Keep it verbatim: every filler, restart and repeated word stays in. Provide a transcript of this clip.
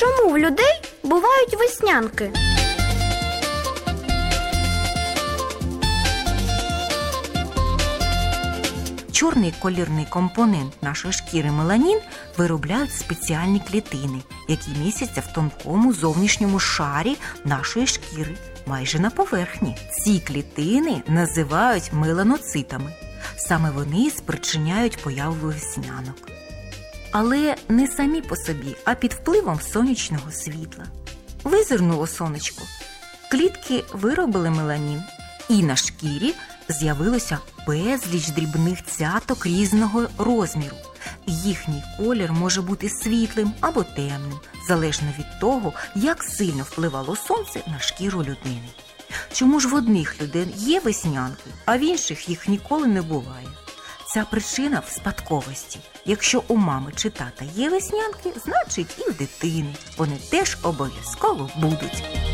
Чому в людей бувають веснянки? Чорний колірний компонент нашої шкіри меланін виробляють спеціальні клітини, які містяться в тонкому зовнішньому шарі нашої шкіри, майже на поверхні. Ці клітини називають меланоцитами. Саме вони спричиняють появу веснянок. Але не самі по собі, а під впливом сонячного світла. Визирнуло сонечко. Клітки виробили меланін, і на шкірі з'явилося безліч дрібних цяток різного розміру. Їхній колір може бути світлим або темним, залежно від того, як сильно впливало сонце на шкіру людини. Чому ж в одних людей є веснянки, а в інших їх ніколи не буває? Ця причина в спадковості. Якщо у мами чи тата є веснянки, значить і в дитини вони теж обов'язково будуть.